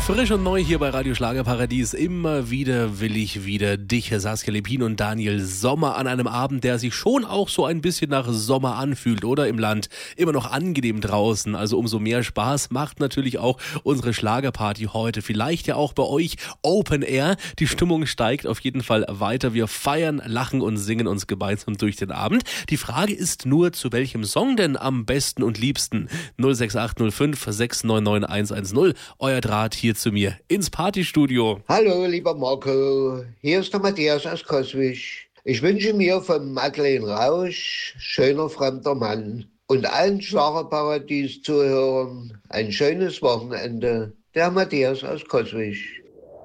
Frisch und neu hier bei Radio Schlagerparadies. Immer wieder will ich wieder dich, Saskia Lepin und Daniel Sommer an einem Abend, der sich schon auch so ein bisschen nach Sommer anfühlt, oder? Im Land immer noch angenehm draußen. Also umso mehr Spaß macht natürlich auch unsere Schlagerparty heute. Vielleicht ja auch bei euch Open Air. Die Stimmung steigt auf jeden Fall weiter. Wir feiern, lachen und singen uns gemeinsam durch den Abend. Die Frage ist nur, zu welchem Song denn am besten und liebsten? 06805 699 110. Euer Draht hier zu mir ins Partystudio. Hallo, lieber Marco. Hier ist der Matthias aus Coswig. Ich wünsche mir von Madeleine Rausch, Schöner fremder Mann, und allen Schlagerparadies-Zuhörern ein schönes Wochenende. Der Matthias aus Coswig.